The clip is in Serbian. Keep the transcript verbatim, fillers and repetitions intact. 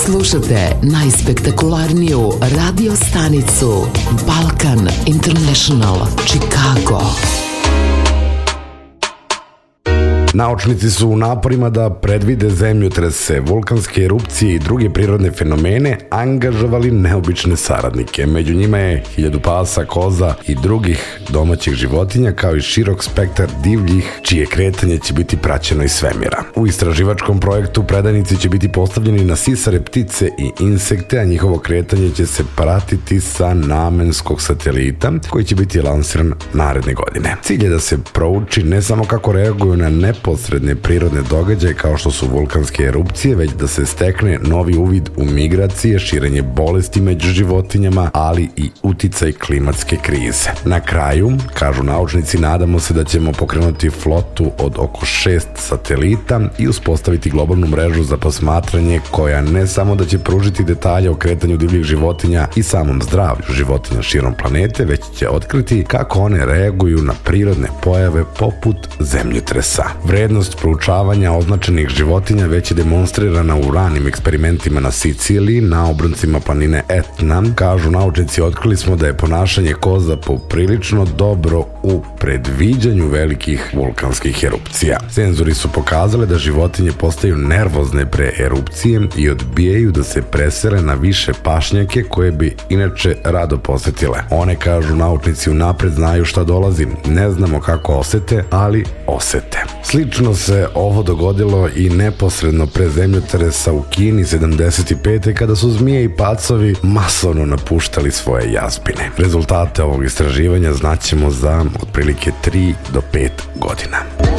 Slušate najspektakularniju radio stanicu Balkan International, Chicago. Naučnici su u naporima da predvide zemljotrese, vulkanske erupcije i druge prirodne fenomene angažovali neobične saradnike. Među njima je hiljadu pasa, koza i drugih domaćih životinja, kao i širok spektar divljih, čije kretanje će biti praćeno iz svemira. U istraživačkom projektu predajnici će biti postavljeni na sisare, ptice i insekte, a njihovo kretanje će se pratiti sa namenskog satelita, koji će biti lansiran naredne godine. Cilj je da se prouči ne samo kako reaguju na neposredne prirodne događaje kao što su vulkanske erupcije, već da se stekne novi uvid u migracije, širenje bolesti među životinjama, ali i uticaj klimatske krize. Na kraju, kažu naučnici, nadamo se da ćemo pokrenuti flotu od oko šest satelita i uspostaviti globalnu mrežu za posmatranje koja ne samo da će pružiti detalje o kretanju divljih životinja i samom zdravlju životinja širom planete, već će otkriti kako one reaguju na prirodne pojave poput zemljotresa. Vrednost proučavanja označenih životinja već je demonstrirana u ranim eksperimentima na Siciliji, na obroncima planine Etna. Kažu naučnici, otkrili smo da je ponašanje koza poprilično dobro u predviđanju velikih vulkanskih erupcija. Senzori su pokazali da životinje postaju nervozne pre erupcije i odbijaju da se presele na više pašnjake koje bi inače rado posetile. One, kažu naučnici, unapred znaju šta dolazi. Ne znamo kako osete, ali osete. Slično se ovo dogodilo i neposredno pre zemljotresa u Kini sedamdeset pete kada su zmije i pacovi masovno napuštali svoje jazbine. Rezultate ovog istraživanja znaćemo za otprilike tri do pet godina.